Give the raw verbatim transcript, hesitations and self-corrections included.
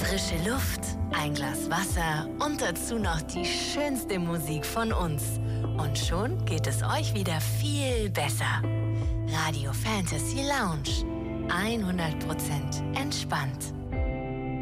Frische Luft, ein Glas Wasser und dazu noch die schönste Musik von uns. Und schon geht es euch wieder viel besser. Radio Fantasy Lounge. hundert Prozent entspannt.